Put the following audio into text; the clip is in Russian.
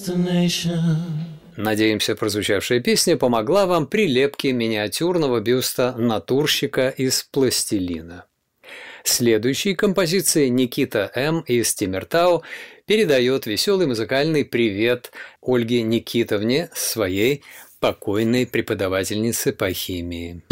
Надеемся, прозвучавшая песня помогла вам при лепке миниатюрного бюста натурщика из пластилина. Следующей композицией Никита М. из Тимиртау передает веселый музыкальный привет Ольге Никитовне, своей покойной преподавательнице по химии.